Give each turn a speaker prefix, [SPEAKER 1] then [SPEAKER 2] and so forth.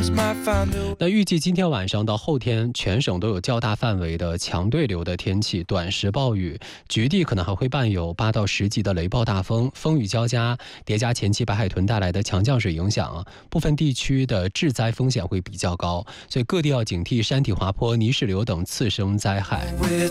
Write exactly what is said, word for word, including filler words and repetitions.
[SPEAKER 1] 那预计今天晚上到后天，全省都有较大范围的强对流的天气，短时暴雨，局地可能还会伴有八到十级的雷暴大风，风雨交加，叠加前期白海豚带来的强降水影响，部分地区的致灾风险会比较高，所以各地要警惕山体滑坡、泥石流等次生灾害。